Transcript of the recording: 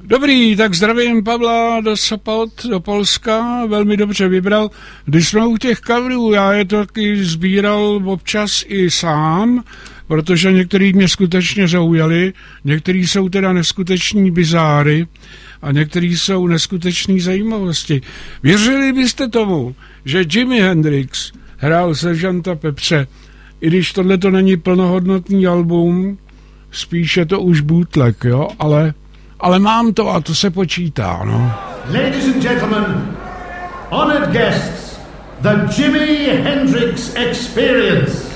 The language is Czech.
Dobrý, tak zdravím Pavla do Sopot, do Polska, velmi dobře vybral. Když jsme u těch coverů, já je to taky sbíral občas i sám, protože některý mě skutečně zaujali, některý jsou teda neskuteční bizáry a některý jsou neskutečný zajímavosti. Věřili byste tomu, že Jimi Hendrix hrál seržanta Pepře, i když tohleto není plnohodnotný album, spíš je to už bootleg, jo, ale mám to a to se počítá, no. Ladies and gentlemen, honored guests, the Jimi Hendrix Experience.